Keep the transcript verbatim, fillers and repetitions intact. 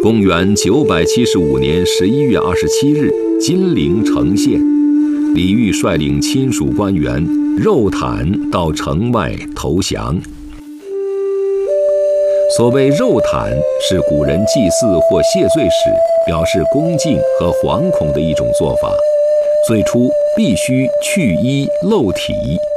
公元九百七十五年十一月二十七日，金陵城陷，李煜率领亲属官员肉袒到城外投降。所谓肉袒，是古人祭祀或谢罪时表示恭敬和惶恐的一种做法。最初必须去衣露体，